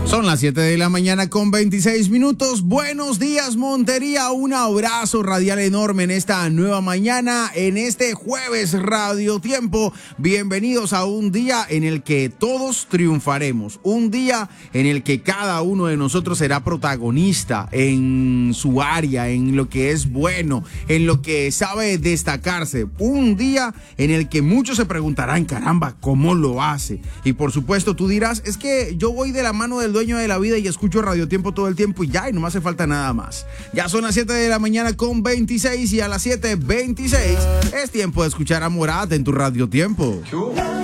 Son las 7 de la mañana con 26 minutos. Buenos días, Montería. Un abrazo radial enorme en esta nueva mañana, en este jueves Radio Tiempo. Bienvenidos a un día en el que todos triunfaremos. Un día en el que cada uno de nosotros será protagonista en su área, en lo que es bueno, en lo que sabe destacarse. Un día en el que muchos se preguntarán, caramba, ¿cómo lo hace? Y por supuesto tú dirás, es que yo voy de la mano del dueño de la vida y escucho Radio Tiempo todo el tiempo y ya, y no me hace falta nada más. Ya son las 7 de la mañana con 26 y a las 7:26 es tiempo de escuchar a Morat en tu Radio Tiempo.